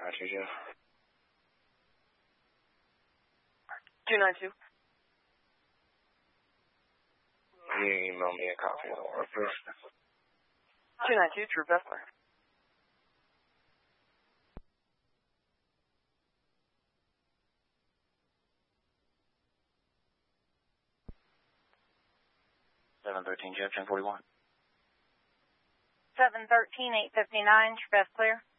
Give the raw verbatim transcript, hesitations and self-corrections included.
Roger, Jeff. two nine two. You email me a copy of the order, please. two nine two, True Bethler. seven thirteen, Jeff, ten forty-one. seven thirteen, eight fifty-nine, True Beth clear.